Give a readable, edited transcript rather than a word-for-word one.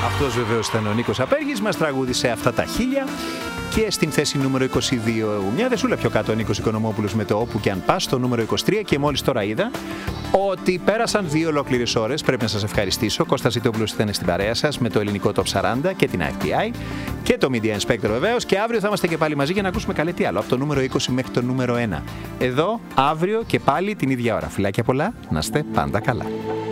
Αυτός βεβαίως ήταν ο Νίκος Απέργης, μας τραγούδισε αυτά τα χίλια. Και στην θέση νούμερο 22, μια δεσούλα πιο κάτω, ο Νίκος Οικονομόπουλος με το Όπου και αν πας, στο νούμερο 23. Και μόλις τώρα είδα ότι πέρασαν 2 ολόκληρες ώρες. Πρέπει να σας ευχαριστήσω. Κώστας Ζητόπουλος ήταν στην παρέα σας με το ελληνικό Top 40 και την IFPI και το Media Inspector βεβαίως. Και αύριο θα είμαστε και πάλι μαζί για να ακούσουμε καλέ τι άλλο, από το νούμερο 20 μέχρι το νούμερο 1. Εδώ, αύριο και πάλι την ίδια ώρα. Φιλάκια πολλά, να είστε πάντα καλά.